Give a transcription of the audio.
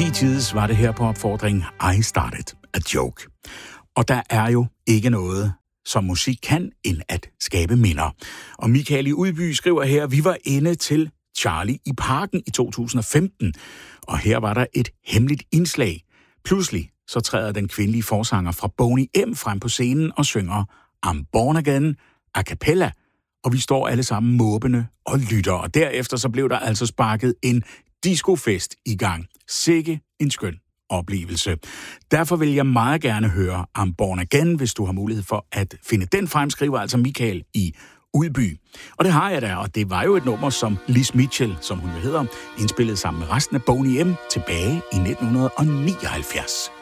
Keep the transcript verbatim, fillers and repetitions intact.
Bee Gees var det her på opfordring I Started a Joke. Og der er jo ikke noget, som musik kan, end at skabe minder. Og Michael i Udby skriver her, vi var inde til Charlie i Parken i to tusind og femten, og her var der et hemmeligt indslag. Pludselig så træder den kvindelige forsanger fra Boney M frem på scenen og synger I'm Born Again a cappella, og vi står alle sammen måbende og lytter. Og derefter så blev der altså sparket en discofest i gang. Sikke en skøn oplevelse. Derfor vil jeg meget gerne høre I'm Born Again, hvis du har mulighed for at finde den frem, skriver altså Michael i Udby. Og det har jeg da, og det var jo et nummer, som Liz Mitchell, som hun hedder, indspillede sammen med resten af Boney M tilbage i nitten nioghalvfjerds.